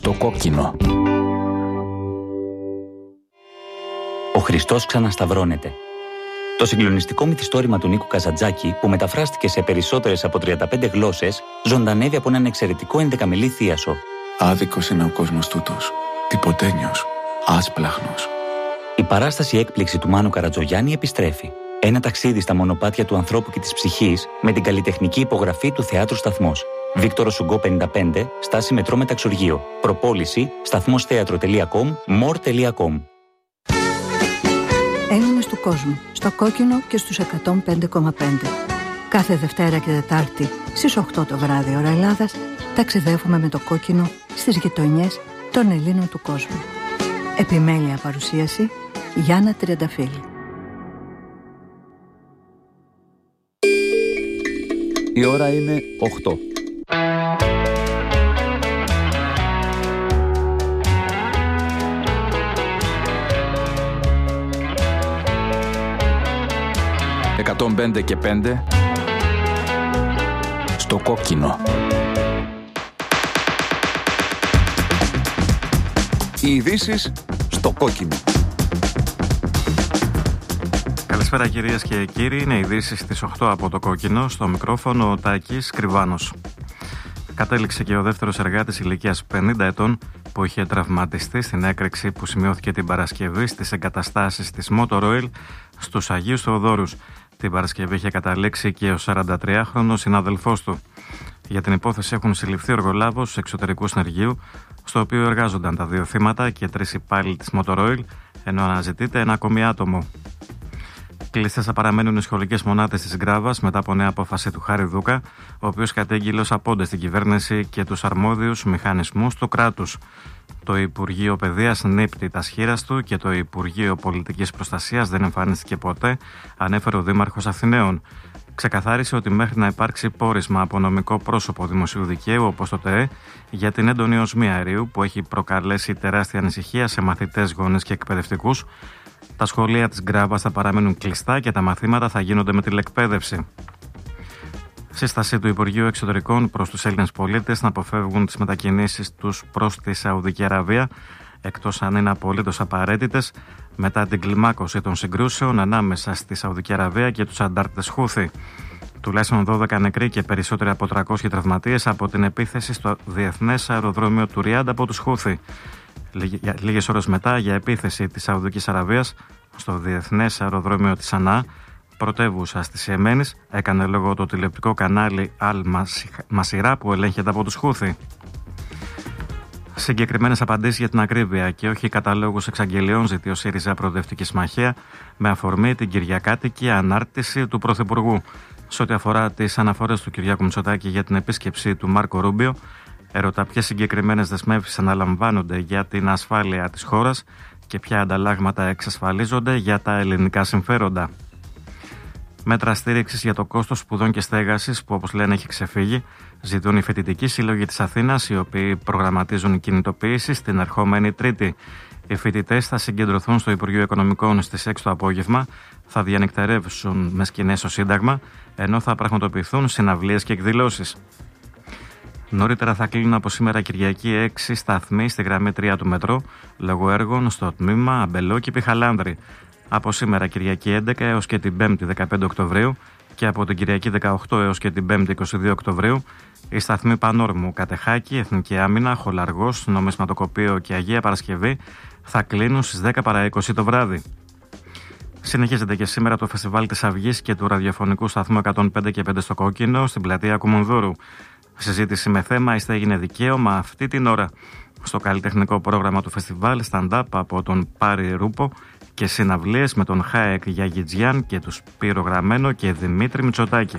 Στο κόκκινο. Ο Χριστός ξανασταυρώνεται. Το συγκλονιστικό μυθιστόρημα του Νίκου Καζαντζάκη, που μεταφράστηκε σε περισσότερες από 35 γλώσσες, ζωντανεύει από έναν εξαιρετικό ενδεκαμιλή θίασο. Άδικος είναι ο κόσμος τούτος. Τυποτένιος. Άσπλαχνος. Η παράσταση έκπληξη του Μάνου Καρατζογιάννη επιστρέφει. Ένα ταξίδι στα μονοπάτια του ανθρώπου και της ψυχής με την καλλιτεχνική υπογραφή του Θεάτρου Σταθμός. Βίκτορο Σουγκό 55, στάση μετρό Μεταξουργείο. Προπόληση σταθμostheatro.com, more.com. Έλληνες του κόσμου, στο κόκκινο και στους 105,5. Κάθε Δευτέρα και Τετάρτη στις 8 το βράδυ ώρα Ελλάδας ταξιδεύουμε με το κόκκινο στις γειτονιές των Ελλήνων του κόσμου. Επιμέλεια παρουσίαση Γιάννα Τριανταφύλλου. Η ώρα είναι 8. «105 και 5» Στο κόκκινο. Οι ειδήσεις στο κόκκινο. Καλησπέρα κυρίες και κύριοι, είναι ειδήσεις στις 8 από το κόκκινο. Στο μικρόφωνο ο Τάκης Κρυβάνος. Κατέληξε και ο δεύτερος εργάτης ηλικίας 50 ετών που είχε τραυματιστεί στην έκρηξη που σημειώθηκε την Παρασκευή στις εγκαταστάσεις της Motor Oil στους Αγίους Θεοδόρους. Την Παρασκευή είχε καταλήξει και ο 43χρονος συνάδελφός του. Για την υπόθεση έχουν συλληφθεί ο εργολάβος εξωτερικού συνεργείου, στο οποίο εργάζονταν τα δύο θύματα και 3 υπάλληλοι της Motor Oil, ενώ αναζητείται ένα ακόμη άτομο. Κλειστές θα παραμένουν οι σχολικές μονάδες της Γκράβας μετά από νέα απόφαση του Χάρη Δούκα, ο οποίος κατήγγειλε ως απόντε στην κυβέρνηση και τους αρμόδιους μηχανισμούς του κράτους. Το Υπουργείο Παιδείας νύπτει τα σχήρα του και το Υπουργείο Πολιτικής Προστασίας δεν εμφανίστηκε ποτέ, ανέφερε ο Δήμαρχος Αθηναίων. Ξεκαθάρισε ότι μέχρι να υπάρξει πόρισμα από νομικό πρόσωπο δημοσίου δικαίου όπως το ΤΕΕ για την έντονη οσμή αερίου που έχει προκαλέσει τεράστια ανησυχία σε μαθητές, γονείς και εκπαιδευτικούς, τα σχολεία της Γκράβας θα παραμένουν κλειστά και τα μαθήματα θα γίνονται με τηλεκπαίδευση. Σύσταση του Υπουργείου Εξωτερικών προς τους Έλληνες πολίτες να αποφεύγουν τις μετακινήσεις τους προς τη Σαουδική Αραβία, εκτός αν είναι απολύτως απαραίτητες, μετά την κλιμάκωση των συγκρούσεων ανάμεσα στη Σαουδική Αραβία και τους αντάρτες Χούθη. Τουλάχιστον 12 νεκροί και περισσότεροι από 300 τραυματίες από την επίθεση στο διεθνές αεροδρόμιο του Ριάντα από τους Χούθη. Λίγες ώρες μετά, για επίθεση της Σαουδικής Αραβίας στο διεθνές αεροδρόμιο της Σανά, πρωτεύουσα της Ιεμένης, έκανε λόγο το τηλεοπτικό κανάλι Αλ Μασιρά που ελέγχεται από τους Χούθη. Συγκεκριμένες απαντήσεις για την ακρίβεια και όχι καταλόγους εξαγγελιών ζητεί ο ΣΥΡΙΖΑ Προοδευτική Συμμαχία με αφορμή την κυριακάτικη ανάρτηση του Πρωθυπουργού. Σε ό,τι αφορά τις αναφορές του Κυριάκου Μητσοτάκη για την επίσκεψη του Μάρκο Ρούμπιο, ερώτα ποιες συγκεκριμένες δεσμεύσεις αναλαμβάνονται για την ασφάλεια της χώρας και ποια ανταλλάγματα εξασφαλίζονται για τα ελληνικά συμφέροντα. Μέτρα στήριξης για το κόστος σπουδών και στέγασης που, όπως λένε, έχει ξεφύγει, ζητούν οι φοιτητικοί σύλλογοι της Αθήνας, οι οποίοι προγραμματίζουν κινητοποίηση στην ερχόμενη Τρίτη. Οι φοιτητές θα συγκεντρωθούν στο Υπουργείο Οικονομικών στις 6 το απόγευμα, θα διανυκτερεύσουν με σκηνές στο Σύνταγμα, ενώ θα πραγματοποιηθούν συναυλίες και εκδηλώσεις. Νωρίτερα θα κλείνουν από σήμερα Κυριακή 6 σταθμοί στη γραμμή 3 του μετρό, λόγω έργων στο τμήμα Αμπελό και Πιχαλάνδρη. Από σήμερα Κυριακή 11 έως και την 5η 15 Οκτωβρίου και από την Κυριακή 18 έως και την 5η 22 Οκτωβρίου οι σταθμοί Πανόρμου, Κατεχάκη, Εθνική Άμυνα, Χολαργός, Νομισματοκοπείο και Αγία Παρασκευή θα κλείνουν στις 10 παρά 20 το βράδυ. Συνεχίζεται και σήμερα το Φεστιβάλ της Αυγής και του ραδιοφωνικού σταθμού 105 και 5 στο Κόκκινο στην πλατεία Κουμουνδούρου. Συζήτηση με θέμα «Η στέγη είναι δικαίωμα» αυτή την ώρα. Στο καλλιτεχνικό πρόγραμμα του φεστιβάλ stand-up από τον Πάρη Ρούπο και συναυλίες με τον Χάεκ Γιαγιτζιάν και τους Σπύρο Γραμμένο και Δημήτρη Μητσοτάκη.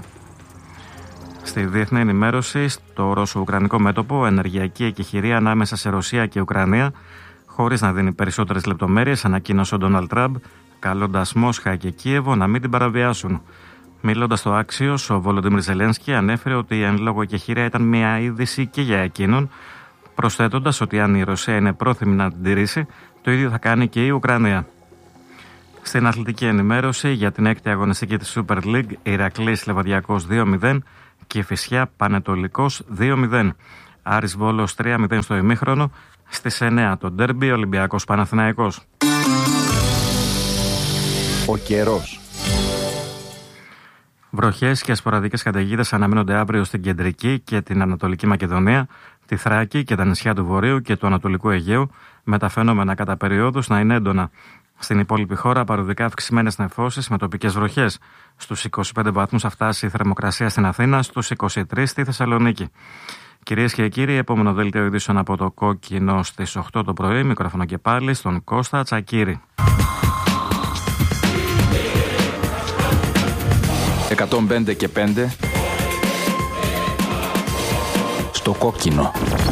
Στη διεθνή ενημέρωση, στο Ρώσο-Ουκρανικό μέτωπο, ενεργειακή εκεχηρία ανάμεσα σε Ρωσία και Ουκρανία, χωρίς να δίνει περισσότερες λεπτομέρειες, ανακοίνωσε ο Ντόναλντ Τραμπ, καλώντας Μόσχα και Κίεβο να μην την παραβιάσουν. Μιλώντας στο Άξιος, ο Βολοντίμιρ Ζελένσκι ανέφερε ότι η εν λόγω εκεχηρία ήταν μια είδηση και για εκείνον, προσθέτοντας ότι αν η Ρωσία είναι πρόθυμη να την τηρήσει, το ίδιο θα κάνει και η Ουκρανία. Στην αθλητική ενημέρωση για την 6η αγωνιστική της Super League, Ηρακλής Λεβαδιακός 2-0 και Κηφισιά Πανετολικός 2-0. Άρης Βόλος 3-0 στο ημίχρονο, Στις 9 το ντέρμπι Ολυμπιακός Παναθηναϊκός. Ο καιρός. Βροχές και σποραδικές καταιγίδες αναμένονται αύριο στην κεντρική και την Ανατολική Μακεδονία, τη Θράκη και τα νησιά του Βορείου και του Ανατολικού Αιγαίου, με τα φαινόμενα κατά περιόδους να είναι έντονα. Στην υπόλοιπη χώρα παροδικά αυξημένες νεφώσεις με τοπικές βροχές. Στους 25 βαθμούς θα φτάσει η θερμοκρασία στην Αθήνα, στους 23 στη Θεσσαλονίκη. Κυρίες και κύριοι, επόμενο δελτίο ειδήσεων από το Κόκκινο στις 8 το πρωί. Μικρόφωνο και πάλι στον Κώστα Τσακίρη. 105 και 5 Στο Κόκκινο.